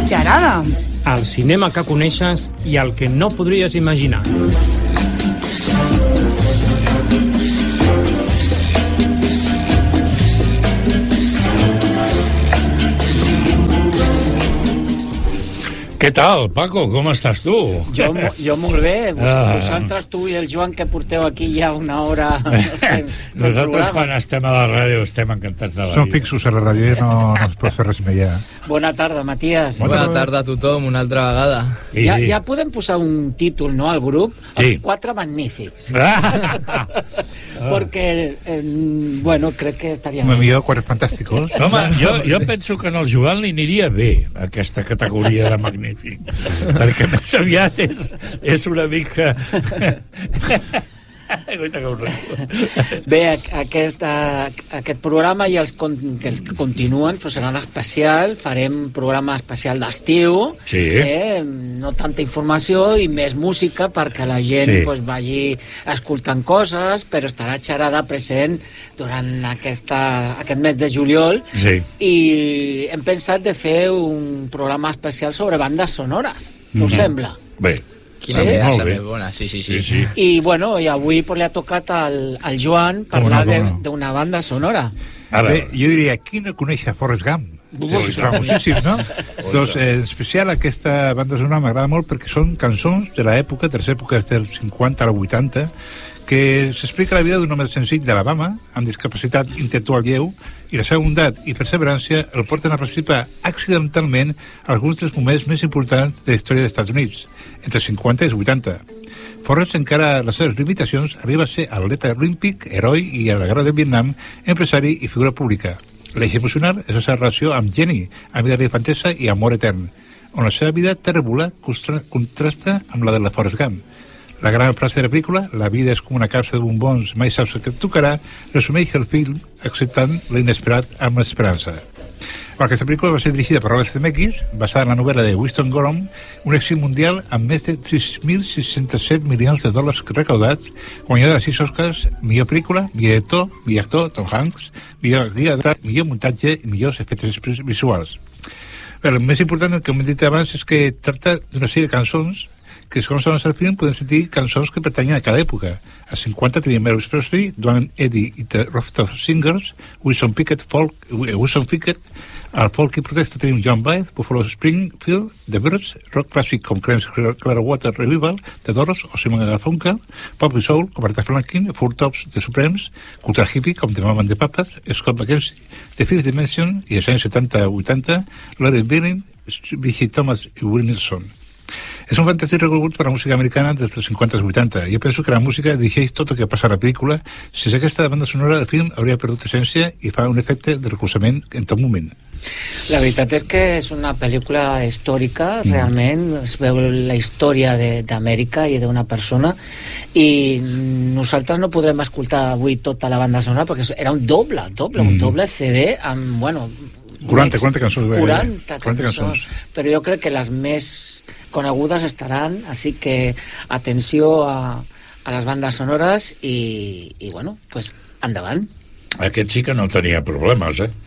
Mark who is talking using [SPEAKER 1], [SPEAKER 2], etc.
[SPEAKER 1] Mitjarada.
[SPEAKER 2] El cinema que coneixes i el que no podries imaginar.
[SPEAKER 3] Què tal, Paco? Com estàs tu?
[SPEAKER 4] Jo molt bé. Vosaltres, tu i el Joan, que porteu aquí ja una hora
[SPEAKER 3] Nosaltres, quan estem a la ràdio, estem encantats de la vida.
[SPEAKER 5] Som fixos a la ràdio i no ens pot fer res més ja.
[SPEAKER 4] Bona tarda, Matías.
[SPEAKER 6] Bona tarda a tothom, una altra vegada.
[SPEAKER 4] Ja podem posar un títol, no?, al grup. Els quatre magnífics. Perquè, bueno, crec que estaria bé.
[SPEAKER 5] Millor quatre fantàsticos.
[SPEAKER 3] Home, jo penso que en el Joan li aniria bé aquesta categoria de magnífic, perquè més aviat és una mica...
[SPEAKER 4] Bé, aquest programa i els que continuen però seran especial. Farem programa especial d'estiu, no tanta informació i més música perquè la gent vagi escoltant coses, però estarà xerada present durant aquest mes de juliol. I hem pensat de fer un programa especial sobre bandes sonores. Què us sembla?
[SPEAKER 3] Bé.
[SPEAKER 6] Quina idea més bona, sí.
[SPEAKER 4] I bueno, i avui li ha tocat al Joan parlar d'una banda sonora.
[SPEAKER 5] Bé, jo diria, qui no coneix a Forrest Gump? És famosíssim, no? Doncs, en especial, aquesta banda sonora m'agrada molt perquè són cançons de l'època, de les èpoques dels 50 al 80, que s'explica la vida d'un home senzill d'Alabama amb discapacitat intel·lectual lleu, i la seva bondat i perseverància el porten a participar accidentalment a alguns dels moments més importants de la història dels Estats Units, entre 50 i 80. Forrest, encara les seves limitacions, arriba a ser atleta olímpic, heroi i a la guerra de Vietnam, empresari i figura pública. L'eix emocional és la seva relació amb Jenny, amiga d'infantesa i amor etern, on la seva vida terrible contrasta amb la de la Forrest Gump. La gran frase de la pel·lícula, la vida és com una capsa de bombons, mai saps el que et tocarà, resumeix el film acceptant l'inesperat amb l'esperança. Aquesta pel·lícula va ser dirigida per Robert Zemeckis, basada en la novel·la de Winston Groom, un èxit mundial amb més de 3.607 milions de dòlars recaudats, guanyador de 6 Oscars, millor pel·lícula, millor actor, Tom Hanks, millor muntatge i millors efectes visuals. Però el més important, que hem dit abans, és que tracta d'una sèrie de cançons que, segons avança el film, podem sentir cançons que pertanyen a cada època. Als 50 tenim Elvis Presley, Duane Eddy i The Rooftop Singers, Wilson Pickett, al folk i protesta tenim John Baez, Buffalo Springfield, The Byrds, rock clàssic com Creedence Clearwater Revival, The Doors o Simon & Garfunkel, pop i soul com Aretha Franklin, Four Tops, The Supremes, cultura hippie com The Mamas and the Papas, Scott McKenzie, The Fifth Dimension i als anys 70-80, Larry Birling, B.C. Thomas i Willie Nelson. És un fantàstic reconegut per la música americana des dels 50 als 80. Jo penso que la música dirigeix tot el que passa a la pel·lícula. Sense aquesta banda sonora, el film hauria perdut essència i fa un efecte de recolzament en tot moment.
[SPEAKER 4] La veritat és que és una pel·lícula històrica, realment. Es veu la història d'Amèrica i d'una persona, i nosaltres no podrem escoltar avui tota la banda sonora perquè era un doble CD amb,
[SPEAKER 5] 40 cançons.
[SPEAKER 4] 40 cançons. Però jo crec que les més conegudes estaran, així que atenció a les bandes sonores i endavant.
[SPEAKER 3] Aquest sí que no tenia problemes,